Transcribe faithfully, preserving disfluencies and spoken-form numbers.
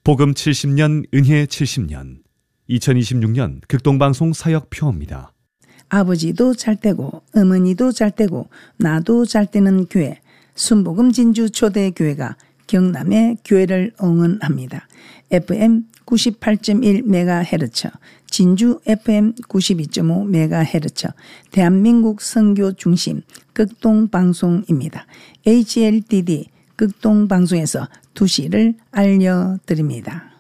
복음 칠십 년, 은혜 칠십 년, 이천이십육 년 극동방송 사역표입니다. 아버지도 잘되고 어머니도 잘되고 나도 잘되는 교회, 순복음 진주 초대교회가 경남의 교회를 응원합니다. 에프엠 구십팔 점 일 메가헤르츠, 진주 에프엠 구십이 점 오 메가헤르츠, 대한민국 선교 중심 극동방송입니다. 에이치엘디디 극동방송에서 두 시를 알려드립니다.